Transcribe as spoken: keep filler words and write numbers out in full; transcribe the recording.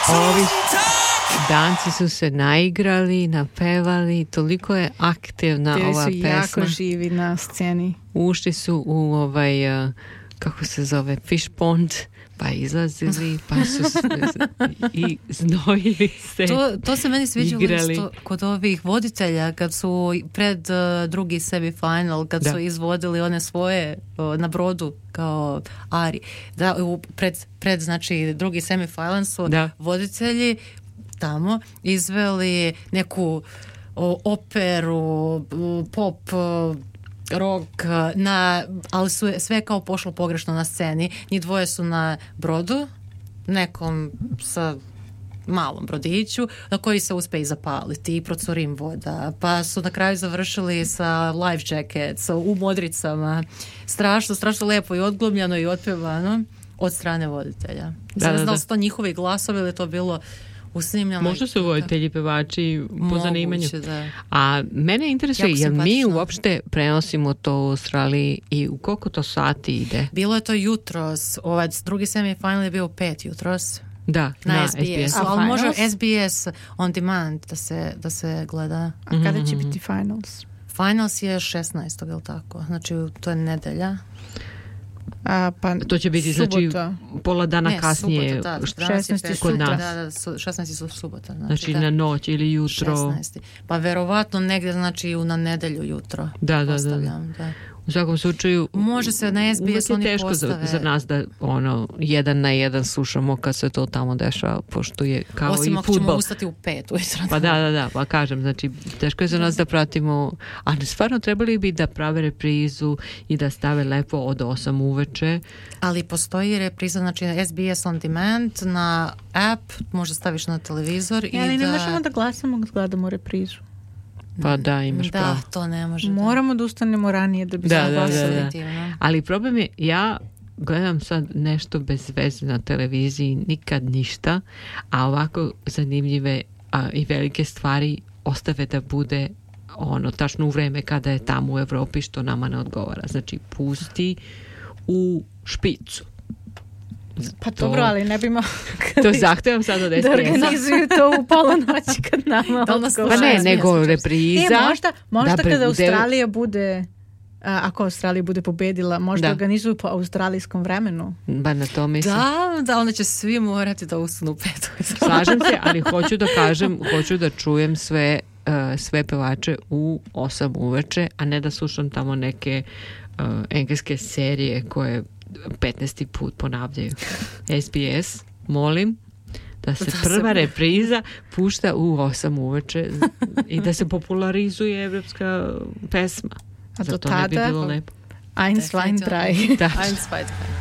Ovi danci su se naigrali, napevali, toliko je aktivna Bili ova su pesma. jako živi na sceni. Ušli su u ovaj, uh, kako se zove, fish pond, pa izlazili, pa su s- i znojili se. To, to se meni sviđalo Igrali. isto kod ovih voditelja kad su pred uh, drugi semifinal, kad Da. su izvodili one svoje uh, na brodu kao Ari. Da, u, pred, pred znači drugi semifinal su Da. voditelji tamo izveli neku o, operu, u, pop, o, rock, na, ali su sve kao pošlo pogrešno na sceni. Njih dvoje su na brodu, nekom sa malom brodiću, na koji se uspe i zapaliti i procuri im voda. Pa su na kraju završili sa life jackets u modricama. Strašno, strašno lepo i odglumljeno i otpevano od strane voditelja. Da, Ne da, znam da li da. su to njihovi glasovi ili je to bilo usnimljeno. Možda su voditelji, pevači po Moguće, zanimanju. da. A mene interesuje, Jako jel mi simpatično. uopšte prenosimo to u Australiji i u koliko to sati ide? Bilo je to jutros, ovaj drugi semifinal je bio u pet jutros Da, na, na S B S, A ali može finals? S B S on demand da se, da se gleda. A kada će biti finals? Finals je šesnaestog, je li tako? Znači to je nedelja. A, pa To će biti, znači, subota. pola dana Ne, kasnije. subota, da, što- danas je šesnaesti petak. kod nas. Da, da, su, šesnaesti su subota. Znači, Znači da, na noć ili jutro. šesnaesti. Pa verovatno negdje, znači u na nedelju jutro. Da, da, da, da. Postavljam, da. U svakom slučaju Može se na S B S uvek je oni teško za, postave. za nas da ono jedan na jedan slušamo kad se to tamo dešava, pošto je kao Osim i ako ćemo fudbal. ustati u pet ujutro. Pa da, da, da, pa kažem, znači teško je za nas da pratimo, ali stvarno trebali bi da prave reprizu i da stave lepo od osam uveče. Ali postoji repriza, znači na S B S on demand, na app, možda staviš na televizor i Ja, ali da... ne možemo da glasamo kad gledamo reprizu. Pa da, imaš Da, pravo. to ne može. Moramo da ustanemo ranije da bi Da, se da, da, glasali. da. Definitivno. Ali problem je, ja gledam sad nešto bez veze na televiziji, nikad ništa, a ovako zanimljive a, i velike stvari ostave da bude ono, tačno u vreme kada je tamo u Evropi, što nama ne odgovara. Znači, pusti u špicu. Pa To- dobro, ali ne bimo To zahtevam sad od da S B S-a. organizuju to u pola noći kad nama Da li nas odgovara. Pa ne, S B S nego slučaj. repriza. E, možda, možda da kada bude- Australija bude, a, ako Australija bude pobedila, možda Da. organizuju po australijskom vremenu. Ba na to mislim. Da, da, onda će svi morati da ustanu u pet ujutro. Slažem se, ali hoću da kažem, hoću da čujem sve, uh, sve pevače u osam uveče, a ne da slušam tamo neke uh, engleske serije koje petnaesti put ponavljaju. S B S, molim da se Da se- prva repriza pušta u osam uveče i da se popularizuje evropska pesma. A Zar do to ne bi tada- bilo lepo? Eins, zwei, drei. Da. Eins, zwei, drei.